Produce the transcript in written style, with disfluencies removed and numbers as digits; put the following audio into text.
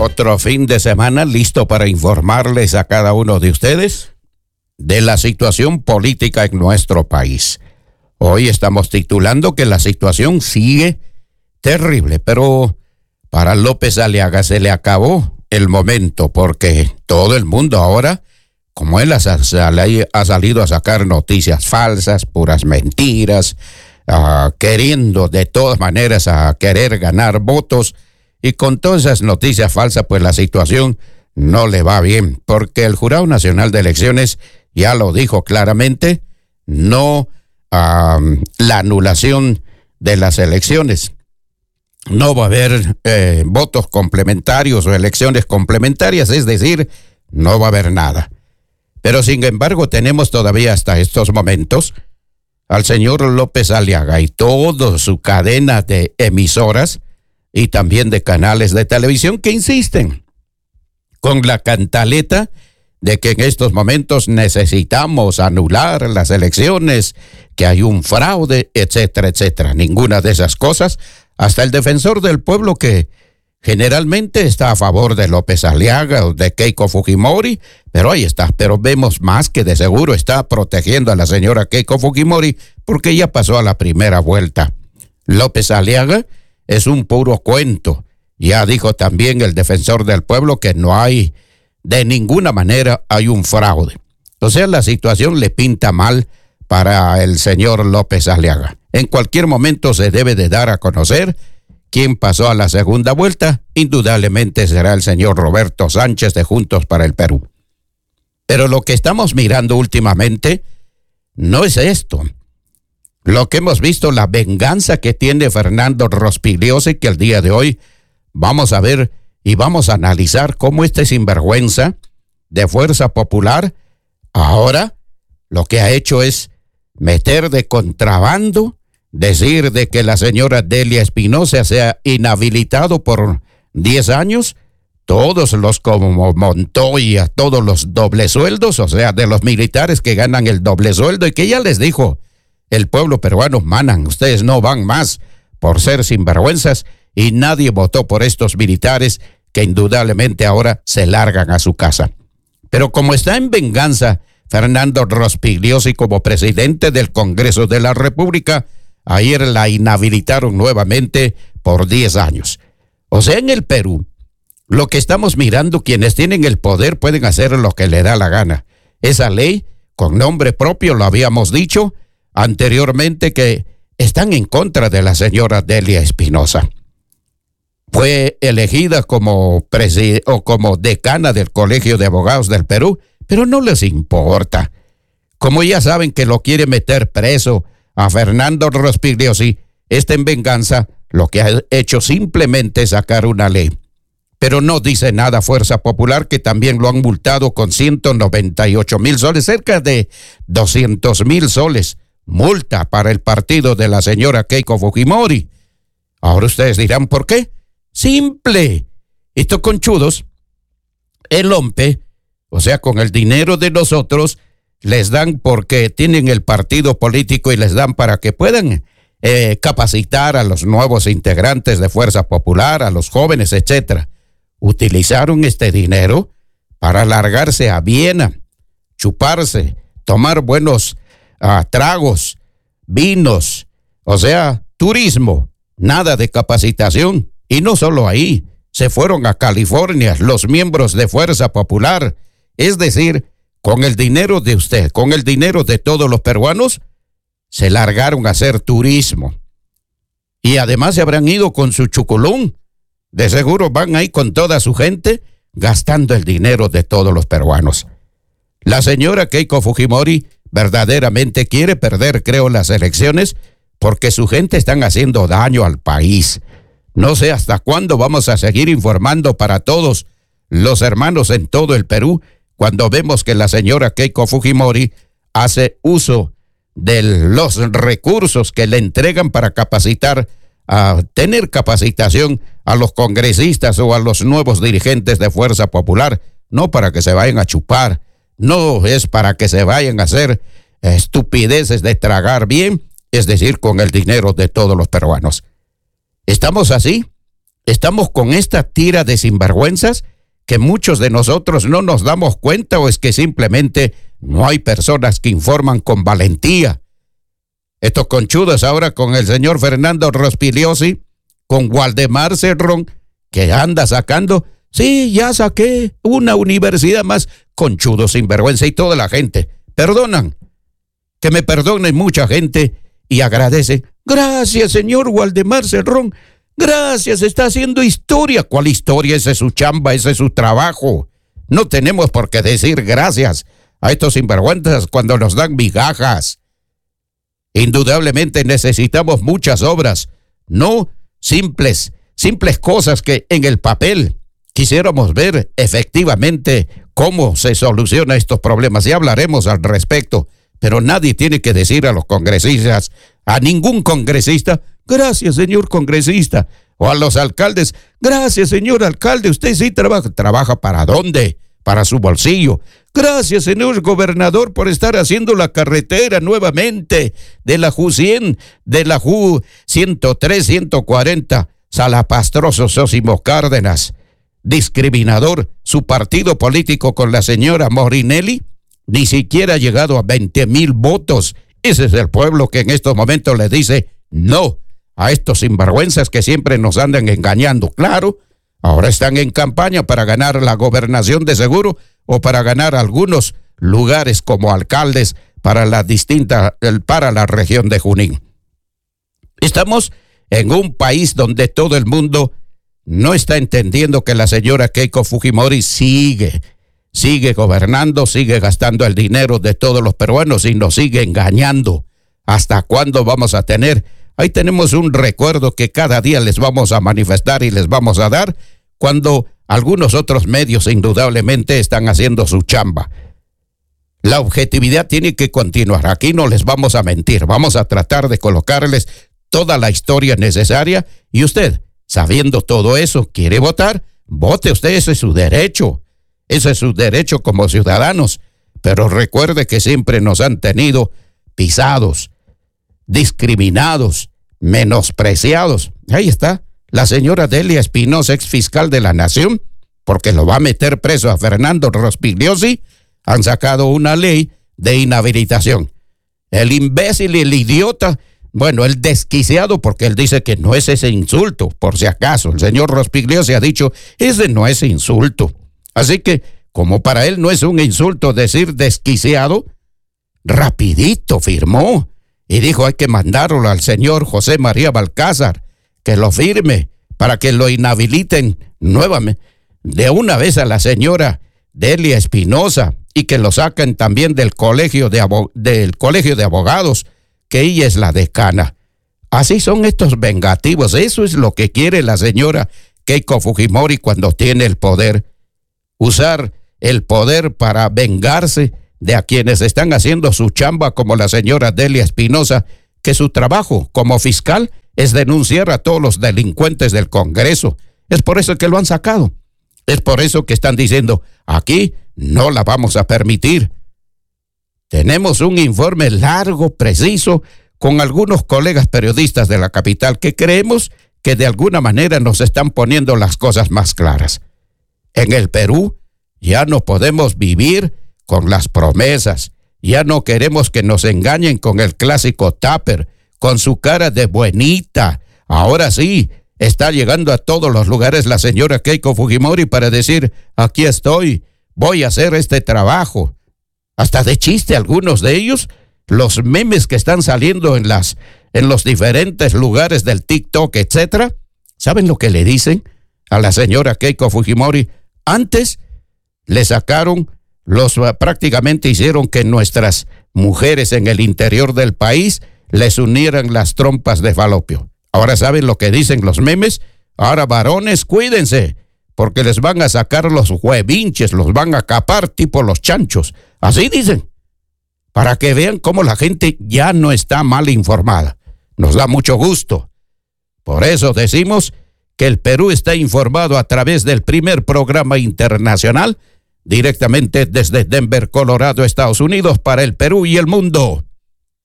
Otro fin de semana listo para informarles a cada uno de ustedes de la situación política en nuestro país. Hoy estamos titulando que la situación sigue terrible, pero para López Aliaga se le acabó el momento porque todo el mundo ahora, como él ha salido a sacar noticias falsas, puras mentiras, queriendo de todas maneras a querer ganar votos, y con todas esas noticias falsas, pues la situación no le va bien, porque el Jurado Nacional de Elecciones ya lo dijo claramente, no la anulación de las elecciones. No va a haber votos complementarios o elecciones complementarias, es decir, no va a haber nada. Pero sin embargo tenemos todavía hasta estos momentos al señor López Aliaga y toda su cadena de emisoras y también de canales de televisión que insisten con la cantaleta de que en estos momentos necesitamos anular las elecciones, que hay un fraude, etcétera, etcétera. Ninguna de esas cosas. Hasta el defensor del pueblo, que generalmente está a favor de López Aliaga o de Keiko Fujimori, pero ahí está. Pero vemos más que de seguro está protegiendo a la señora Keiko Fujimori porque ya pasó a la primera vuelta. López Aliaga es un puro cuento. Ya dijo también el defensor del pueblo que no hay, de ninguna manera hay un fraude. O sea, la situación le pinta mal para el señor López Aliaga. En cualquier momento se debe de dar a conocer quién pasó a la segunda vuelta. Indudablemente será el señor Roberto Sánchez de Juntos para el Perú. Pero lo que estamos mirando últimamente no es esto. Lo que hemos visto, la venganza que tiene Fernando Rospigliosi, que el día de hoy vamos a ver y vamos a analizar cómo este sinvergüenza de Fuerza Popular ahora lo que ha hecho es meter de contrabando, decir de que la señora Delia Espinosa sea inhabilitado por 10 años, todos los como Montoya, todos los doble sueldos, o sea, de los militares que ganan el doble sueldo y que ya les dijo el pueblo peruano, manan, ustedes no van más por ser sinvergüenzas, y nadie votó por estos militares que indudablemente ahora se largan a su casa. Pero como está en venganza Fernando Rospigliosi como presidente del Congreso de la República, ayer la inhabilitaron nuevamente por 10 años. O sea, en el Perú, lo que estamos mirando, quienes tienen el poder pueden hacer lo que le da la gana. Esa ley, con nombre propio, lo habíamos dicho anteriormente, que están en contra de la señora Delia Espinosa. Fue elegida como decana del Colegio de Abogados del Perú, pero no les importa. Como ya saben que lo quiere meter preso a Fernando Rospigliosi, en venganza lo que ha hecho simplemente es sacar una ley. Pero no dice nada Fuerza Popular, que también lo han multado con 198,000 soles, cerca de 200,000 soles. Multa para el partido de la señora Keiko Fujimori. Ahora ustedes dirán, ¿por qué? Simple. Estos conchudos, el OMPE, o sea, con el dinero de nosotros, les dan porque tienen el partido político y les dan para que puedan capacitar a los nuevos integrantes de Fuerza Popular, a los jóvenes, etcétera. Utilizaron este dinero para largarse a Viena, chuparse, tomar buenos tragos, vinos, o sea, turismo, nada de capacitación. Y no solo ahí, se fueron a California los miembros de Fuerza Popular, es decir, con el dinero de usted, con el dinero de todos los peruanos, se largaron a hacer turismo. Y además se habrán ido con su chuculón. De seguro van ahí con toda su gente, gastando el dinero de todos los peruanos. La señora Keiko Fujimori verdaderamente quiere perder, creo, las elecciones, porque su gente están haciendo daño al país. No sé hasta cuándo vamos a seguir informando para todos los hermanos en todo el Perú, cuando vemos que la señora Keiko Fujimori hace uso de los recursos que le entregan para capacitar, a tener capacitación a los congresistas o a los nuevos dirigentes de Fuerza Popular, no para que se vayan a chupar, no es para que se vayan a hacer estupideces de tragar bien, es decir, con el dinero de todos los peruanos. Estamos así, Estamos con esta tira de sinvergüenzas que muchos de nosotros no nos damos cuenta, o es que simplemente no hay personas que informan con valentía. Estos conchudos ahora con el señor Fernando Rospigliosi, con Waldemar Cerrón, que anda sacando, sí, ya saqué una universidad más, conchudos, sinvergüenza, y toda la gente perdonan. Que me perdonen mucha gente y agradecen. Gracias, señor Waldemar Cerrón. Gracias, está haciendo historia. ¿Cuál historia? Esa es su chamba, ese es su trabajo. No tenemos por qué decir gracias a estos sinvergüenzas cuando nos dan migajas. Indudablemente necesitamos muchas obras, no simples cosas que en el papel quisiéramos ver efectivamente cómo se solucionan estos problemas, y hablaremos al respecto, pero nadie tiene que decir a los congresistas, a ningún congresista, gracias, señor congresista, o a los alcaldes, gracias, señor alcalde, usted sí trabaja. ¿Trabaja para dónde? Para su bolsillo. Gracias, señor gobernador, por estar haciendo la carretera nuevamente de la JU 100, de la JU 103, 140, Salapastroso, Sósimo Cárdenas. Discriminador, su partido político con la señora Morinelli ni siquiera ha llegado a 20,000 votos. Ese es el pueblo que en estos momentos le dice no a estos sinvergüenzas que siempre nos andan engañando. Claro, ahora están en campaña para ganar la gobernación de seguro, o para ganar algunos lugares como alcaldes para la región de Junín. Estamos en un país donde todo el mundo no está entendiendo que la señora Keiko Fujimori sigue gobernando, sigue gastando el dinero de todos los peruanos y nos sigue engañando. ¿Hasta cuándo vamos a tener? Ahí tenemos un recuerdo que cada día les vamos a manifestar y les vamos a dar, cuando algunos otros medios indudablemente están haciendo su chamba. La objetividad tiene que continuar. Aquí no les vamos a mentir. Vamos a tratar de colocarles toda la historia necesaria, y usted, sabiendo todo eso, quiere votar, vote usted, ese es su derecho. Ese es su derecho como ciudadanos. Pero recuerde que siempre nos han tenido pisados, discriminados, menospreciados. Ahí está la señora Delia Espinosa, ex fiscal de la Nación, porque lo va a meter preso a Fernando Rospigliosi. Han sacado una ley de inhabilitación. El imbécil y el idiota, bueno, el desquiciado, porque él dice que no es ese insulto, por si acaso. El señor Rospigliosi ha dicho, ese no es insulto. Así que, como para él no es un insulto decir desquiciado, rapidito firmó y dijo, hay que mandarlo al señor José María Balcázar, que lo firme para que lo inhabiliten nuevamente de una vez a la señora Delia Espinosa, y que lo saquen también del colegio de abogados, que ella es la decana. Así son estos vengativos. Eso es lo que quiere la señora Keiko Fujimori cuando tiene el poder. Usar el poder para vengarse de a quienes están haciendo su chamba, como la señora Delia Espinosa, que su trabajo como fiscal es denunciar a todos los delincuentes del Congreso. Es por eso que lo han sacado. Es por eso que están diciendo, aquí no la vamos a permitir. Tenemos un informe largo, preciso, con algunos colegas periodistas de la capital que creemos que de alguna manera nos están poniendo las cosas más claras. En el Perú ya no podemos vivir con las promesas. Ya no queremos que nos engañen con el clásico tupper, con su cara de buenita. Ahora sí, está llegando a todos los lugares la señora Keiko Fujimori para decir, aquí estoy, voy a hacer este trabajo. Hasta de chiste algunos de ellos, los memes que están saliendo en los diferentes lugares del TikTok, etcétera. ¿Saben lo que le dicen a la señora Keiko Fujimori? Antes le sacaron, prácticamente hicieron que nuestras mujeres en el interior del país les unieran las trompas de falopio. Ahora saben lo que dicen los memes. Ahora, varones, cuídense, porque les van a sacar los huevinches, los van a capar tipo los chanchos. Así dicen, para que vean cómo la gente ya no está mal informada. Nos da mucho gusto. Por eso decimos que el Perú está informado a través del primer programa internacional, directamente desde Denver, Colorado, Estados Unidos, para el Perú y el mundo.